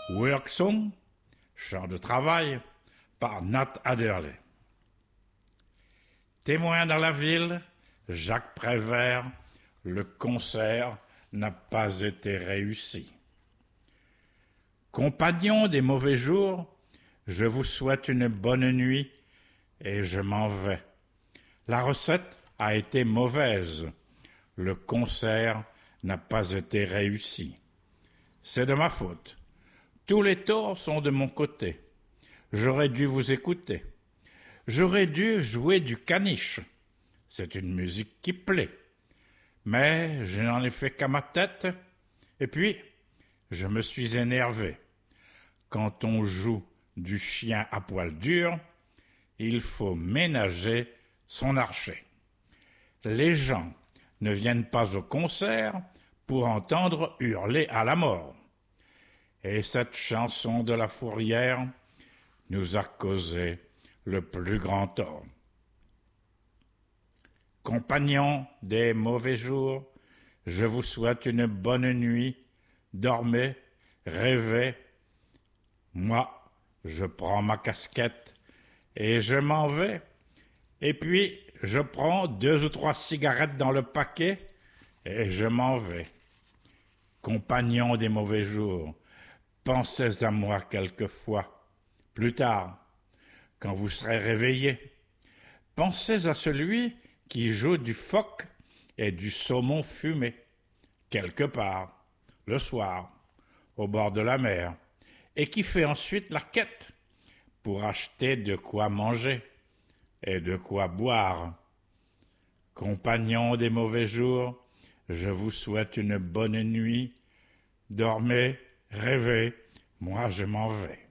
Work Song, chant de travail, par Nat Adderley. Témoin dans la ville, Jacques Prévert, le concert n'a pas été réussi. Compagnons des mauvais jours, je vous souhaite une bonne nuit et je m'en vais. La recette a été mauvaise. Le concert n'a pas été réussi. C'est de ma faute. Tous les torts sont de mon côté. J'aurais dû vous écouter. J'aurais dû jouer du caniche. C'est une musique qui plaît. Mais je n'en ai fait qu'à ma tête. Et puis, je me suis énervé. Quand on joue du chien à poil dur, il faut ménager son archer. Les gens ne viennent pas au concert pour entendre hurler à la mort. Et cette chanson de la Fourrière nous a causé le plus grand tort. Compagnons des mauvais jours, je vous souhaite une bonne nuit. Dormez, rêvez. Moi, je prends ma casquette et je m'en vais. Et puis, je prends 2 ou 3 cigarettes dans le paquet et je m'en vais. Compagnons des mauvais jours, pensez à moi quelquefois. Plus tard, quand vous serez réveillés, pensez à celui qui joue du phoque et du saumon fumé, quelque part, le soir, au bord de la mer, et qui fait ensuite la quête pour acheter de quoi manger et de quoi boire. Compagnons des mauvais jours, je vous souhaite une bonne nuit. Dormez, rêvez, moi je m'en vais.